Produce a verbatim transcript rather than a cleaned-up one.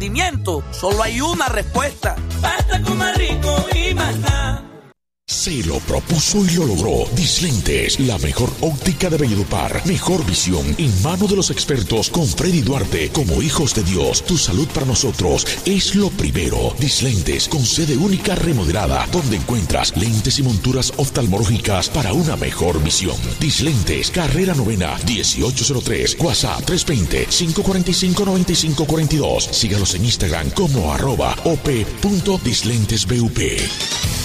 Solo hay una respuesta. Basta con más rico y más nada. Se lo propuso y lo logró. Dislentes, la mejor óptica de Valledupar. Mejor visión en mano de los expertos con Freddy Duarte. Como hijos de Dios, tu salud para nosotros es lo primero. Dislentes, con sede única remodelada, donde encuentras lentes y monturas oftalmológicas para una mejor visión. Dislentes, carrera novena, dieciocho cero tres, WhatsApp tres dos cero, cinco cuatro cinco, nueve cinco cuatro dos. Sígalos en Instagram como arroba op punto dislentes bup.